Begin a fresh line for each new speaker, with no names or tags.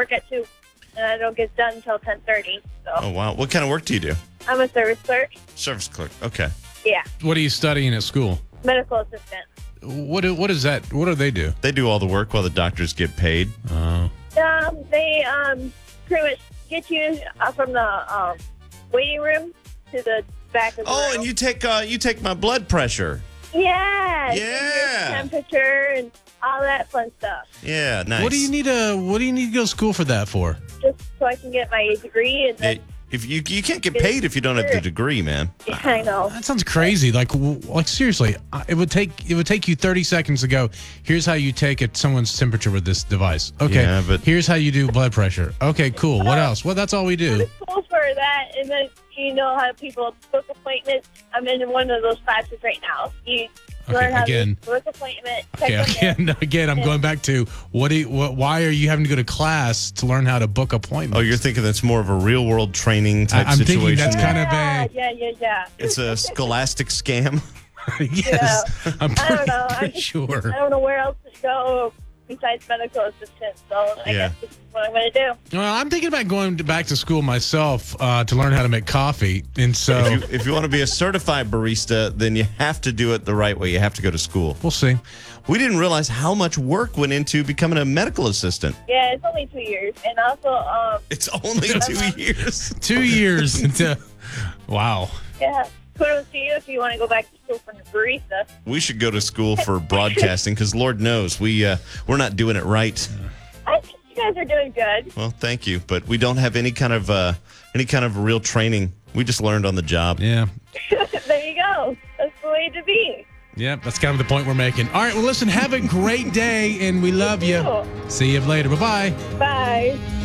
work at 2, and I don't get done until 10:30. So
Oh, wow. What kind of work do you do?
I'm a service clerk.
Service clerk. Okay.
Yeah,
What are you studying at school?
medical assistant.
What is that? What do they do?
They do all the work while the doctors get paid.
They pretty much get you from the waiting room to the back of the
Oh,
room.
and you take my blood pressure.
Yeah.
Yeah.
Temperature and all that fun stuff.
Yeah, nice.
What do you need to go to school for that for?
Just so I can get my degree and then.
If you can't get paid if you don't have the degree, man.
Yeah, I know.
That sounds crazy. Like seriously, it would take you 30 seconds to go. Here's how you take someone's temperature with this device. Okay,
Yeah, but-
here's how you do blood pressure. Okay, cool. What else? Well, that's all we do.
School for that, and then you know how people book appointments. I'm in one of those classes right now. You learn how
again.
to book appointment.
Okay, again, I'm going back to why are you having to go to class to learn how to book appointments?
Oh, you're thinking that's more of a real world training type
I'm
situation.
thinking that's kind of
Yeah.
It's a scholastic scam.
yes. I'm
I don't know.
pretty sure.
I don't know where else to go besides medical assistant. So I guess this is what I'm going to do.
Well, I'm thinking about going back to school myself to learn how to make coffee, and so
If you want to be a certified barista, then you have to do it the right way. You have to go to school.
we'll see.
We didn't realize how much work went into becoming a medical assistant.
Yeah, it's only 2 years. And also,
It's only 2 years.
2 years into wow.
yeah, kudos to you if you want to go back to school for a barista.
We should go to school for broadcasting because Lord knows we're not doing it right.
I think you guys are doing good.
Well, thank you, but we don't have any kind of real training. We just learned on the job.
Yeah.
There you go. That's the way to be.
Yep, that's kind of the point we're making. All right, well, listen, have a great day, and we love you.
Cool.
See you later. Bye-bye.
Bye.